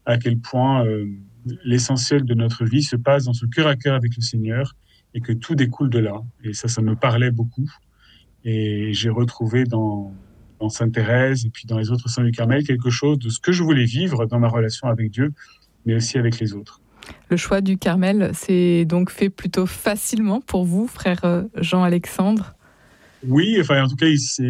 à quel point l'essentiel de notre vie se passe dans ce cœur à cœur avec le Seigneur et que tout découle de là. Et ça me parlait beaucoup. Et j'ai retrouvé dans Sainte Thérèse et puis dans les autres saints du Carmel quelque chose de ce que je voulais vivre dans ma relation avec Dieu, mais aussi avec les autres. Le choix du Carmel s'est donc fait plutôt facilement pour vous, frère Jean-Alexandre? Oui, enfin, en tout cas, il s'est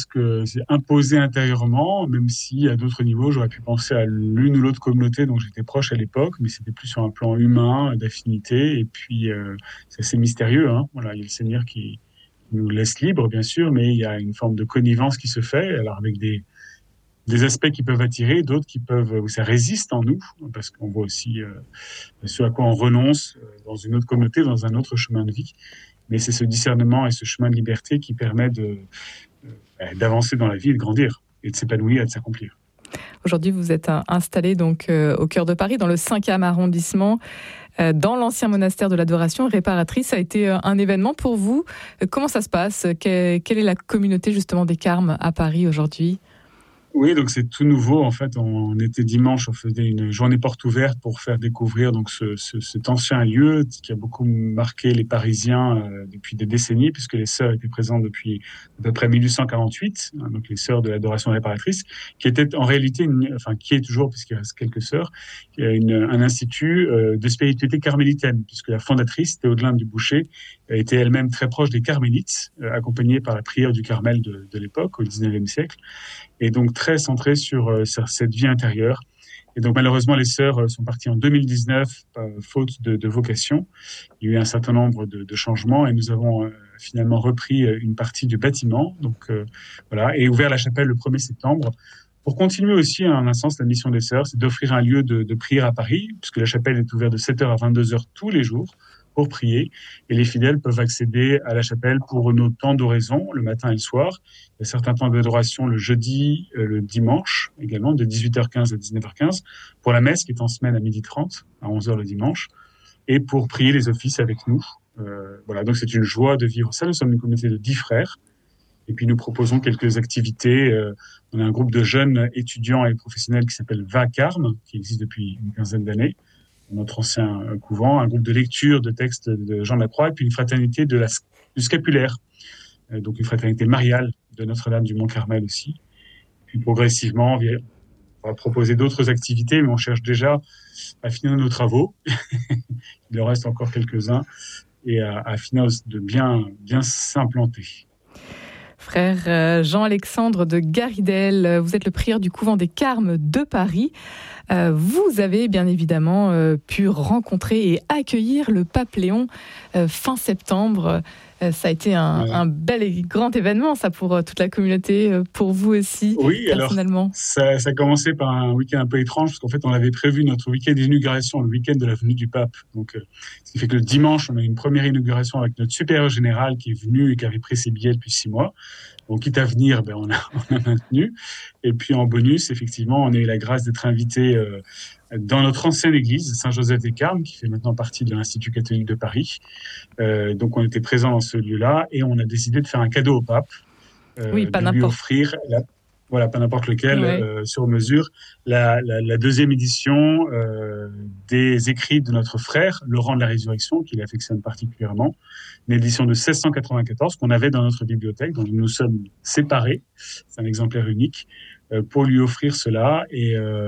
imposé intérieurement, même si à d'autres niveaux, j'aurais pu penser à l'une ou l'autre communauté dont j'étais proche à l'époque, mais c'était plus sur un plan humain, d'affinité, et puis c'est assez mystérieux, hein. Voilà, il y a le Seigneur qui nous laisse libre, bien sûr, mais il y a une forme de connivence qui se fait, alors avec des aspects qui peuvent attirer, d'autres où ça résiste en nous, parce qu'on voit aussi ce à quoi on renonce dans une autre communauté, dans un autre chemin de vie. Mais c'est ce discernement et ce chemin de liberté qui permet d'avancer dans la vie et de grandir, et de s'épanouir et de s'accomplir. Aujourd'hui, vous êtes installé donc au cœur de Paris, dans le 5e arrondissement, dans l'ancien monastère de l'Adoration réparatrice. Ça a été un événement pour vous. Comment ça se passe? Quelle est la communauté justement des Carmes à Paris aujourd'hui? Oui, donc c'est tout nouveau. En fait, on était dimanche, on faisait une journée porte ouverte pour faire découvrir donc cet ancien lieu qui a beaucoup marqué les Parisiens depuis des décennies, puisque les sœurs étaient présentes depuis à peu près 1848, hein, donc les sœurs de l'Adoration réparatrice, qui était en réalité, qui est toujours, puisqu'il reste quelques sœurs, un institut de spiritualité carmélitaine, puisque la fondatrice, Théodelinde du Boucher, était elle-même très proche des carmélites, accompagnée par la prière du Carmel de l'époque, au XIXe siècle. Et donc très centré sur cette vie intérieure. Et donc malheureusement, les sœurs sont parties en 2019, faute de vocation. Il y a eu un certain nombre de changements et nous avons finalement repris une partie du bâtiment, donc voilà, et ouvert la chapelle le 1er septembre. Pour continuer aussi, en un sens, la mission des sœurs, c'est d'offrir un lieu de prière à Paris, puisque la chapelle est ouverte de 7h à 22h tous les jours pour prier. Et les fidèles peuvent accéder à la chapelle pour nos temps d'oraison, le matin et le soir. Il y a certains temps d'adoration le jeudi, le dimanche également, de 18h15 à 19h15, pour la messe qui est en semaine à 12h30, à 11h le dimanche, et pour prier les offices avec nous. Voilà, donc c'est une joie de vivre ça. Nous sommes une communauté de 10 frères. Et puis nous proposons quelques activités. On a un groupe de jeunes étudiants et professionnels qui s'appelle VACARM, qui existe depuis une quinzaine d'années, notre ancien couvent, un groupe de lecture de textes de Jean de la Croix, et puis une fraternité du scapulaire, donc une fraternité mariale de Notre-Dame du Mont-Carmel aussi. Puis progressivement, on va proposer d'autres activités, mais on cherche déjà à finir nos travaux. Il en reste encore quelques-uns, et à finir de bien s'implanter. Frère Jean-Alexandre de Garidel, vous êtes le prieur du couvent des Carmes de Paris. Vous avez bien évidemment pu rencontrer et accueillir le pape Léon fin septembre. Ça a été un bel et grand événement, ça, pour toute la communauté, pour vous aussi, oui, personnellement. Alors, ça a commencé par un week-end un peu étrange, parce qu'en fait, on avait prévu notre week-end d'inauguration, le week-end de la venue du pape. Donc, ce qui fait que le dimanche, on a eu une première inauguration avec notre supérieur général qui est venu et qui avait pris ses billets depuis 6 mois. Donc, quitte à venir, on a maintenu. Et puis, en bonus, effectivement, on a eu la grâce d'être invité dans notre ancienne église, Saint-Joseph-des-Carmes, qui fait maintenant partie de l'Institut catholique de Paris. Donc, on était présents dans ce lieu-là et on a décidé de faire un cadeau au pape. Oui, pas de n'importe. lui offrir, pas n'importe lequel, Ouais. sur mesure, la deuxième édition des écrits de notre frère, Laurent de la Résurrection, qu'il affectionne particulièrement, une édition de 1694 qu'on avait dans notre bibliothèque, dont nous nous sommes séparés, c'est un exemplaire unique, pour lui offrir cela. Et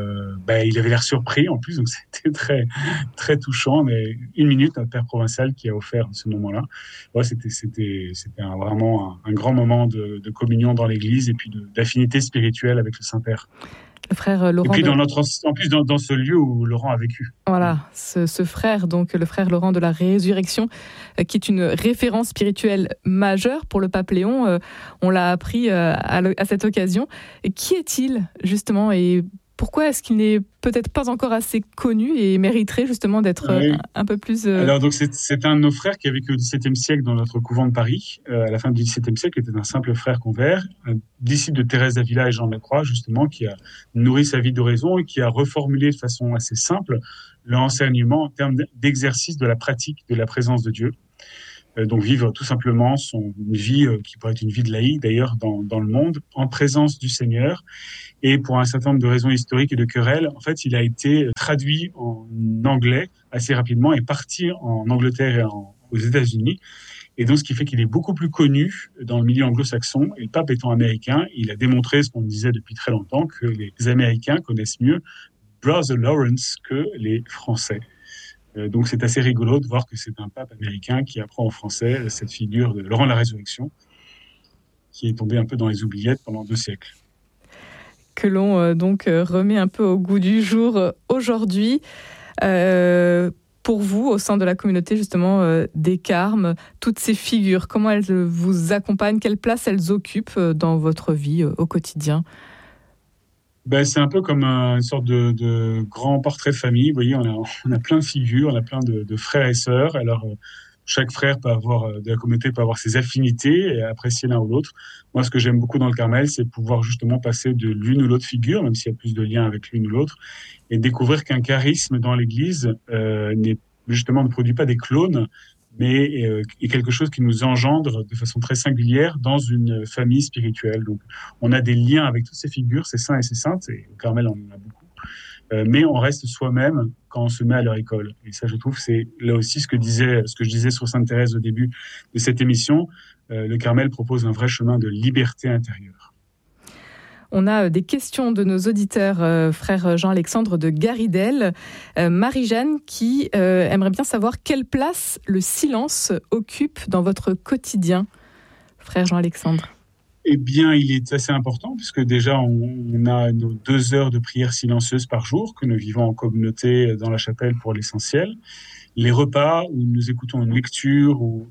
il avait l'air surpris en plus, donc c'était très, très touchant. Mais une minute, notre père provincial qui a offert ce moment-là. Ouais, c'était vraiment un grand moment de communion dans l'Église et puis d'affinité spirituelle avec le Saint-Père. Le frère Laurent. Et puis en plus dans ce lieu où Laurent a vécu. Voilà, ce frère, donc le frère Laurent de la Résurrection, qui est une référence spirituelle majeure pour le pape Léon. On l'a appris à cette occasion. Et qui est-il justement, et pourquoi est-ce qu'il n'est peut-être pas encore assez connu et mériterait justement d'être un peu plus... Alors donc c'est un de nos frères qui a vécu au XVIIe siècle dans notre couvent de Paris, à la fin du XVIIe siècle, qui était un simple frère convert, un disciple de Thérèse d'Avila et Jean de la Croix, justement, qui a nourri sa vie d'oraison et qui a reformulé de façon assez simple l'enseignement en termes d'exercice de la pratique de la présence de Dieu. donc vivre tout simplement une vie qui pourrait être une vie de laïc d'ailleurs dans le monde, en présence du Seigneur. Et pour un certain nombre de raisons historiques et de querelles, en fait, il a été traduit en anglais assez rapidement et parti en Angleterre et aux États-Unis. Et donc, ce qui fait qu'il est beaucoup plus connu dans le milieu anglo-saxon. Et le pape étant américain, il a démontré ce qu'on disait depuis très longtemps, que les Américains connaissent mieux Brother Lawrence que les Français. Donc, c'est assez rigolo de voir que c'est un pape américain qui apprend aux Français cette figure de Laurent de la Résurrection, qui est tombé un peu dans les oubliettes pendant 2 siècles. Que l'on donc remet un peu au goût du jour aujourd'hui. Pour vous, au sein de la communauté justement des Carmes, toutes ces figures, comment elles vous accompagnent, quelle place elles occupent dans votre vie au quotidien? C'est un peu comme une sorte de grand portrait de famille. Vous voyez, on a plein de figures, on a plein de frères et sœurs. Alors, chaque frère de la communauté peut avoir ses affinités et apprécier l'un ou l'autre. Moi, ce que j'aime beaucoup dans le Carmel, c'est pouvoir justement passer de l'une ou l'autre figure, même s'il y a plus de liens avec l'une ou l'autre, et découvrir qu'un charisme dans l'Église ne produit pas des clones, mais est quelque chose qui nous engendre de façon très singulière dans une famille spirituelle. Donc, on a des liens avec toutes ces figures, ces saints et ces saintes, et au Carmel, on en a beaucoup. Mais on reste soi-même quand on se met à leur école. Et ça, je trouve, c'est là aussi ce que je disais sur Sainte Thérèse au début de cette émission. Le Carmel propose un vrai chemin de liberté intérieure. On a des questions de nos auditeurs, frère Jean-Alexandre de Garidel. Marie-Jeanne qui aimerait bien savoir quelle place le silence occupe dans votre quotidien, frère Jean-Alexandre. Eh bien, il est assez important puisque déjà, on a nos 2 heures de prière silencieuse par jour que nous vivons en communauté dans la chapelle pour l'essentiel. Les repas où nous écoutons une lecture ou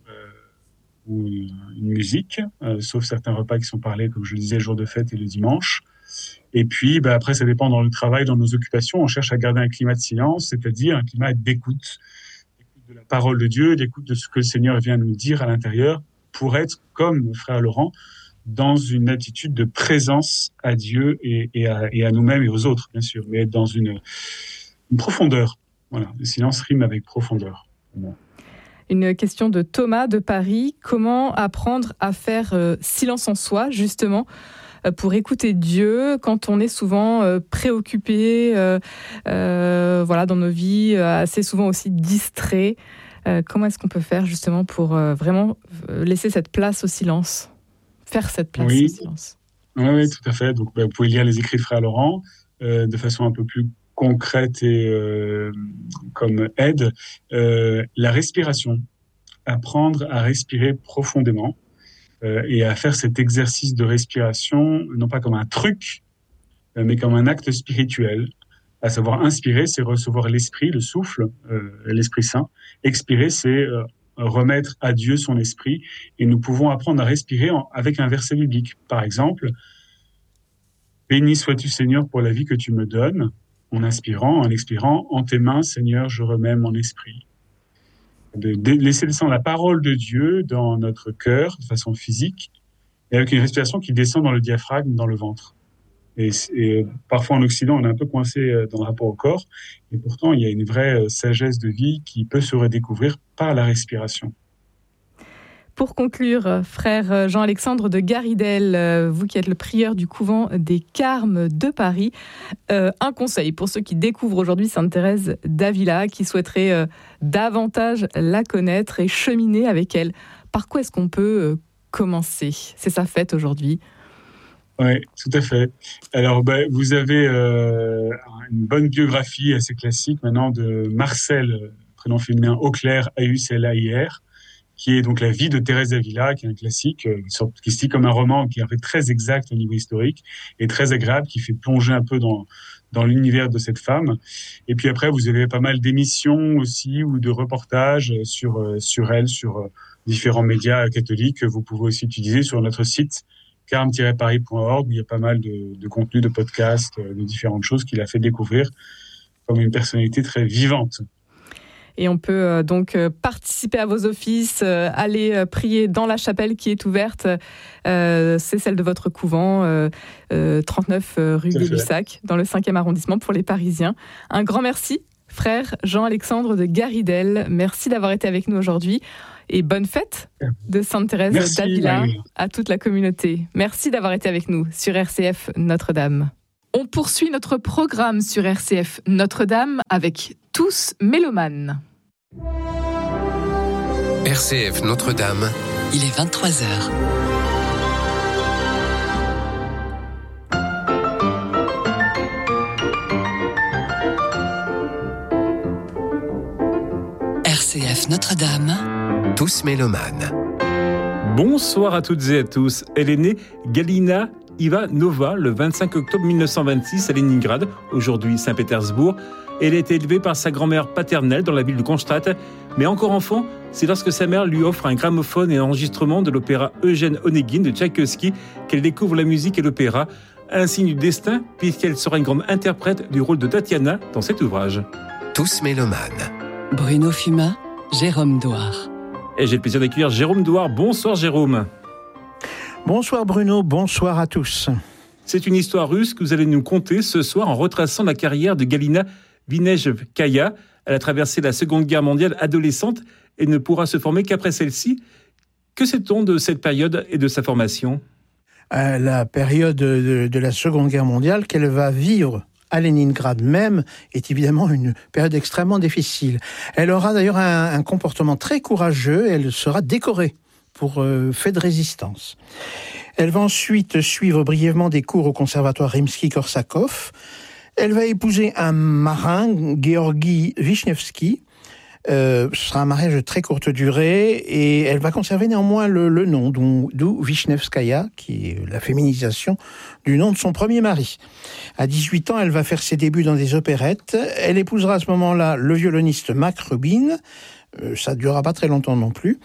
une musique, sauf certains repas qui sont parlés, comme je le disais, le jour de fête et le dimanche. Et puis, après, ça dépend dans le travail, dans nos occupations. On cherche à garder un climat de silence, c'est-à-dire un climat d'écoute de la parole de Dieu, d'écoute de ce que le Seigneur vient nous dire à l'intérieur, pour être, comme frère Laurent, dans une attitude de présence à Dieu et à nous-mêmes et aux autres, bien sûr, mais être dans une profondeur. Voilà, le silence rime avec profondeur. Une question de Thomas de Paris. Comment apprendre à faire silence en soi, justement, pour écouter Dieu quand on est souvent préoccupé, dans nos vies, assez souvent aussi distrait. Comment est-ce qu'on peut faire, justement, pour vraiment laisser cette place au silence? Faire cette place au silence. Oui, tout à fait. Donc, vous pouvez lire les écrits de frère Laurent de façon un peu plus concrète et comme aide. La respiration. Apprendre à respirer profondément et à faire cet exercice de respiration, non pas comme un truc, mais comme un acte spirituel. À savoir, inspirer, c'est recevoir l'esprit, le souffle, l'Esprit Saint. Expirer, c'est remettre à Dieu son esprit, et nous pouvons apprendre à respirer avec un verset biblique. Par exemple, « Béni sois-tu, Seigneur, pour la vie que tu me donnes », en inspirant, en expirant, « En tes mains, Seigneur, je remets mon esprit ». De laisser descendre la parole de Dieu dans notre cœur, de façon physique, et avec une respiration qui descend dans le diaphragme, dans le ventre. Et parfois en Occident, on est un peu coincé dans le rapport au corps, et pourtant il y a une vraie sagesse de vie qui peut se redécouvrir par la respiration. Pour conclure, frère Jean-Alexandre de Garidel, vous qui êtes le prieur du couvent des Carmes de Paris, un conseil pour ceux qui découvrent aujourd'hui Sainte Thérèse d'Avila, qui souhaiteraient davantage la connaître et cheminer avec elle. Par quoi est-ce qu'on peut commencer? C'est sa fête aujourd'hui. Oui, tout à fait. Alors, vous avez une bonne biographie assez classique maintenant de Marcel, prénom féminin Auclair, A-U-C-L-A-I-R, qui est donc la vie de Thérèse d'Avila, qui est un classique, qui se lit comme un roman, qui est en fait très exact au niveau historique et très agréable, qui fait plonger un peu dans l'univers de cette femme. Et puis après, vous avez pas mal d'émissions aussi ou de reportages sur elle, sur différents médias catholiques que vous pouvez aussi utiliser sur notre site carme-paris.org, où il y a pas mal de contenus, de podcasts, de différentes choses qu'il a fait découvrir comme une personnalité très vivante. Et on peut donc participer à vos offices, aller prier dans la chapelle qui est ouverte. C'est celle de votre couvent, 39 rue Gay-Lussac, dans le 5e arrondissement pour les Parisiens. Un grand merci, frère Jean-Alexandre de Garidel. Merci d'avoir été avec nous aujourd'hui et bonne fête de Sainte-Thérèse d'Avila à toute la communauté. Merci d'avoir été avec nous sur RCF Notre-Dame. On poursuit notre programme sur RCF Notre-Dame avec Tous mélomanes. RCF Notre-Dame, il est 23h. RCF Notre-Dame, Tous mélomanes. Bonsoir à toutes et à tous. Elle est née Galina Ivanova le 25 octobre 1926 à Leningrad, aujourd'hui Saint-Pétersbourg. Elle a été élevée par sa grand-mère paternelle dans la ville de Kronstadt, mais encore enfant, c'est lorsque sa mère lui offre un gramophone et un enregistrement de l'opéra Eugène Onegin de Tchaïkovski qu'elle découvre la musique et l'opéra, un signe du destin puisqu'elle sera une grande interprète du rôle de Tatiana dans cet ouvrage. Tous mélomanes. Bruno Fumat, Jérôme Douard. Et j'ai le plaisir d'accueillir Jérôme Douard. Bonsoir Jérôme. Bonsoir Bruno, bonsoir à tous. C'est une histoire russe que vous allez nous conter ce soir en retraçant la carrière de Galina Vinejkaya. Elle a traversé la Seconde Guerre mondiale adolescente et ne pourra se former qu'après celle-ci. Que sait-on de cette période et de sa formation ? La période de la Seconde Guerre mondiale qu'elle va vivre à Leningrad même est évidemment une période extrêmement difficile. Elle aura d'ailleurs un comportement très courageux, elle sera décorée pour fait de résistance. Elle va ensuite suivre brièvement des cours au conservatoire Rimsky-Korsakov. Elle va épouser un marin, Georgi Vishnevsky. Ce sera un mariage de très courte durée et elle va conserver néanmoins le nom, d'où Vishnevskaya, qui est la féminisation du nom de son premier mari. À 18 ans, elle va faire ses débuts dans des opérettes. Elle épousera à ce moment-là le violoniste Mac Rubin. Ça ne durera pas très longtemps non plus.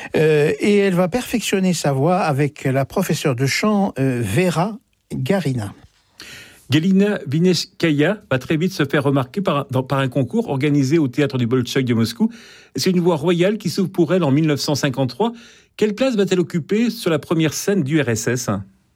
Et elle va perfectionner sa voix avec la professeure de chant Vera Garina. Galina Vinejkaya va très vite se faire remarquer par un concours organisé au théâtre du Bolchoï de Moscou. C'est une voix royale qui s'ouvre pour elle en 1953. Quelle place va-t-elle occuper sur la première scène du RSS ?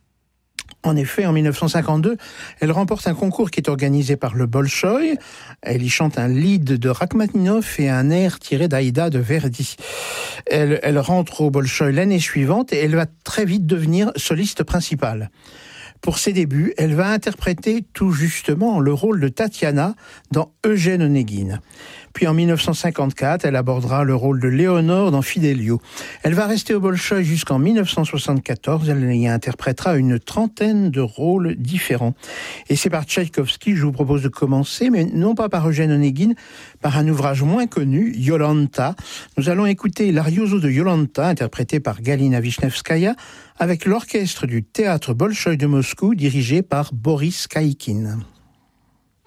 En effet, en 1952, elle remporte un concours qui est organisé par le Bolchoï. Elle y chante un lied de Rachmaninov et un air tiré d'Aïda de Verdi. Elle rentre au Bolchoï l'année suivante et elle va très vite devenir soliste principale. Pour ses débuts, elle va interpréter tout justement le rôle de Tatiana dans Eugène Onegin. Puis en 1954, elle abordera le rôle de Léonore dans Fidelio. Elle va rester au Bolchoï jusqu'en 1974. Elle y interprétera une trentaine de rôles différents. Et c'est par Tchaïkovski que je vous propose de commencer, mais non pas par Eugène Onegin, par un ouvrage moins connu, Yolanta. Nous allons écouter l'Arioso de Yolanta, interprété par Galina Vishnevskaya, avec l'orchestre du théâtre Bolchoï de Moscou, dirigé par Boris Kaikin.